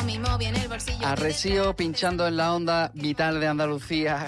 mismo viene el bolsillo. Arrecío pinchando en la onda vital de Andalucía.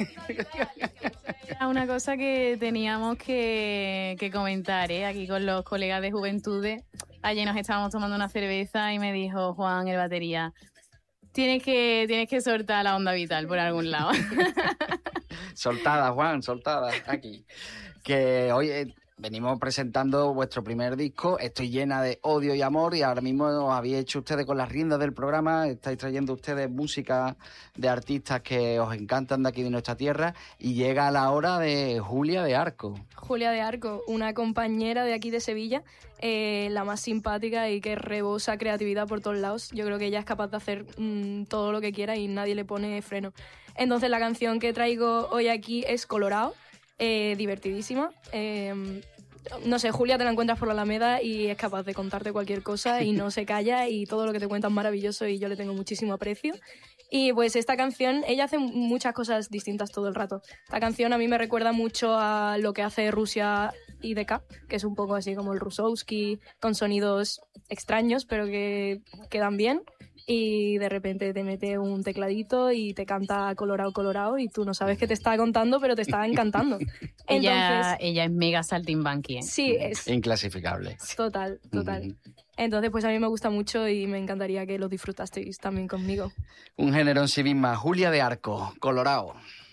Era una cosa que teníamos que comentar, aquí con los colegas de Juventudes. Ayer nos estábamos tomando una cerveza y me dijo Juan, el batería, tienes que soltar la onda vital por algún lado. Soltada, Juan, soltada, aquí. Que hoy venimos presentando vuestro primer disco, Estoy llena de odio y amor, y ahora mismo os habéis hecho ustedes con las riendas del programa, estáis trayendo ustedes música de artistas que os encantan de aquí de nuestra tierra, y llega la hora de Julia de Arco. Julia de Arco, una compañera de aquí de Sevilla, la más simpática y que rebosa creatividad por todos lados. Yo creo que ella es capaz de hacer todo lo que quiera y nadie le pone freno. Entonces la canción que traigo hoy aquí es Colorado, divertidísima. No sé, Julia te la encuentras por la Alameda y es capaz de contarte cualquier cosa y no se calla, y todo lo que te cuenta es maravilloso y yo le tengo muchísimo aprecio. Y pues esta canción, ella hace muchas cosas distintas todo el rato. Esta canción a mí me recuerda mucho a lo que hace Rusia IDK, que es un poco así como el Rusowski, con sonidos extraños pero que quedan bien. Y de repente te mete un tecladito y te canta Colorado, Colorado, y tú no sabes qué te está contando, pero te está encantando. Ella es mega saltimbanqui, ¿eh? Sí, es Inclasificable. total. Entonces, pues a mí me gusta mucho y me encantaría que lo disfrutasteis también conmigo. Un género en sí misma, Julia de Arco, Colorado.